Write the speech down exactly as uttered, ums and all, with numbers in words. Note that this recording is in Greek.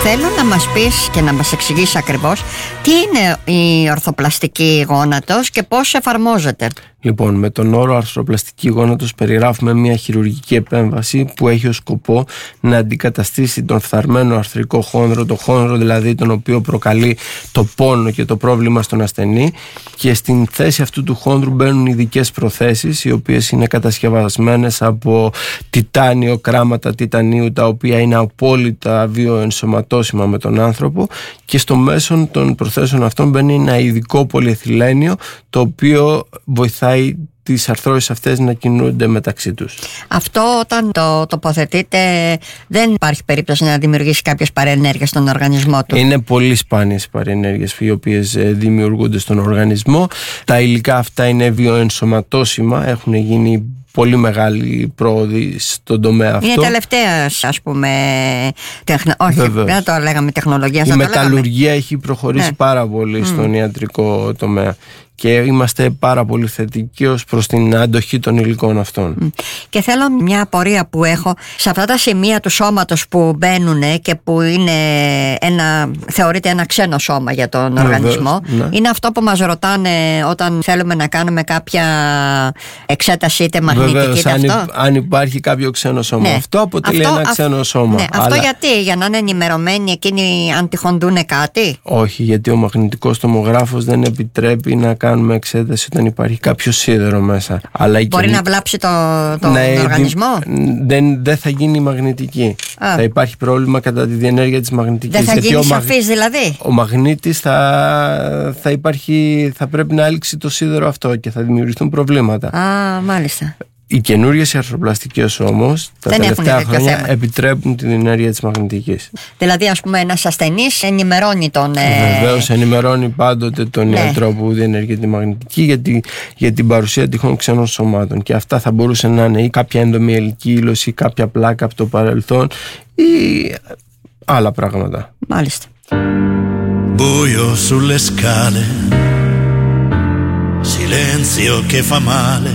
Θέλω να μας πεις και να μας εξηγήσεις ακριβώς τι είναι η ορθοπλαστική γόνατος και πώς εφαρμόζεται. Λοιπόν, με τον όρο αρθροπλαστική γόνατος περιγράφουμε μια χειρουργική επέμβαση που έχει ως σκοπό να αντικαταστήσει τον φθαρμένο αρθρικό χόνδρο, το χόνδρο δηλαδή τον οποίο προκαλεί το πόνο και το πρόβλημα στον ασθενή, και στην θέση αυτού του χόνδρου μπαίνουν ειδικές προθέσεις οι οποίες είναι κατασκευασμένες από τιτάνιο, κράματα τιτανίου τα οποία είναι απόλυτα βιοενσωματώσιμα με τον άνθρωπο, και στο μέσον των προθέσεων αυτών μπαίνει ένα ειδικό πολυεθυλένιο το οποίο βοηθάει τις αρθρώσεις αυτές να κινούνται μεταξύ τους. Αυτό όταν το τοποθετείτε δεν υπάρχει περίπτωση να δημιουργήσει κάποιες παρενέργειες στον οργανισμό του? Είναι πολύ σπάνιες παρενέργειες οι οποίες δημιουργούνται στον οργανισμό. Τα υλικά αυτά είναι βιοενσωματώσιμα, έχουν γίνει πολύ μεγάλη πρόοδη στον τομέα αυτό. Είναι τελευταία, ας πούμε, τεχνο... όχι, Βεβαίως. δεν το λέγαμε τεχνολογία. Η μεταλλουργία έχει προχωρήσει ναι. πάρα πολύ mm. στον ιατρικό τομέα και είμαστε πάρα πολύ θετικοί ως προς την αντοχή των υλικών αυτών. Mm. Και θέλω μια απορία που έχω σε αυτά τα σημεία του σώματος που μπαίνουν και που είναι ένα, θεωρείται ένα ξένο σώμα για τον Βεβαίως, οργανισμό. Ναι. Είναι αυτό που μας ρωτάνε όταν θέλουμε να κάνουμε κάποια εξέταση είτε μαγνητική. Βεβαίως, είτε αν, αυτό. αν υπάρχει κάποιο ξένο σώμα. Ναι. Αυτό αποτελεί αυτό, ένα ξένο σώμα. Ναι. Αλλά... Αυτό γιατί, για να είναι ενημερωμένοι εκείνοι αν τυχόν δούνε κάτι? Όχι, γιατί ο μαγνητικός τομογράφος δεν επιτρέπει να κάνουμε εξέταση όταν υπάρχει κάποιο σίδερο μέσα. Αλλά μπορεί και... να βλάψει το, το ναι, οργανισμό? Δεν, δεν θα γίνει μαγνητική. Α. Θα υπάρχει πρόβλημα κατά τη διενέργεια της μαγνητικής. Δεν θα γίνει ο σαφής μαγ... δηλαδή? Ο μαγνήτης θα, θα, υπάρχει, θα πρέπει να έλξει το σίδερο αυτό και θα δημιουργηθούν προβλήματα. Α, μάλιστα. Οι καινούργιες αρθροπλαστικές όμως τα δεν τελευταία χρόνια θέμα. επιτρέπουν τη διενέργεια της μαγνητικής. Δηλαδή, ας πούμε, ένας ασθενής ενημερώνει τον. Βεβαίως, ενημερώνει πάντοτε τον ναι. ιατρό που διενεργεί τη μαγνητική για, τη, για την παρουσία τυχόν ξένων σωμάτων. Και αυτά θα μπορούσε να είναι ή κάποια ενδομυελική ήλωση ή κάποια πλάκα από το παρελθόν ή άλλα πράγματα. Μάλιστα. Buio sulle scale, silenzio che fa male.